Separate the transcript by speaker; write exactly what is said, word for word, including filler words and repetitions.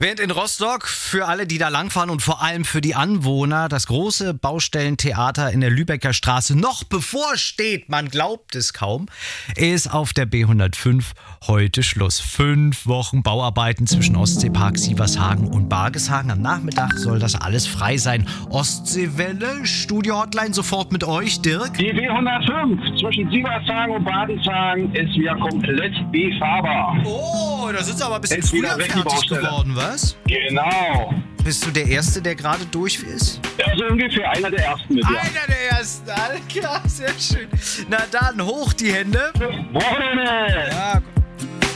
Speaker 1: Während in Rostock für alle, die da langfahren und vor allem für die Anwohner das große Baustellentheater in der Lübecker Straße noch bevorsteht, man glaubt es kaum, ist auf der B hundertfünf heute Schluss. Fünf Wochen Bauarbeiten zwischen Ostseepark Sievershagen und Bargeshagen. Am Nachmittag soll das alles frei sein. Ostseewelle, Studio-Hotline sofort mit euch, Dirk.
Speaker 2: Die B hundertfünf zwischen Sievershagen und Bargeshagen ist wieder komplett befahrbar.
Speaker 1: Oh, da sind sie aber ein bisschen
Speaker 2: Ist
Speaker 1: früher
Speaker 2: wieder weg, die
Speaker 1: fertig
Speaker 2: Baustelle.
Speaker 1: geworden, was?
Speaker 2: Genau.
Speaker 1: Bist du der Erste, der gerade durch ist?
Speaker 2: Also ungefähr einer der ersten mit dir.
Speaker 1: Einer der Ersten, alles klar, sehr schön. Na dann, hoch die Hände.
Speaker 2: Wochenende!
Speaker 1: Ja,